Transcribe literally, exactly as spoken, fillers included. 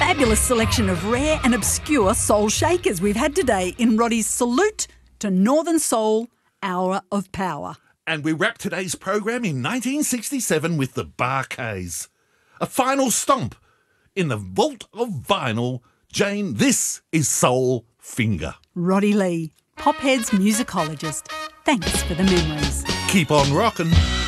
fabulous selection of rare and obscure soul shakers we've had today in Roddy's Salute to Northern Soul Hour of Power. And we wrap today's program in nineteen sixty-seven with the Bar-Kays. A final stomp in the vault of vinyl. Jane, this is Soul Finger. Roddy Lee, Pophead's musicologist. Thanks for the memories. Keep on rockin'.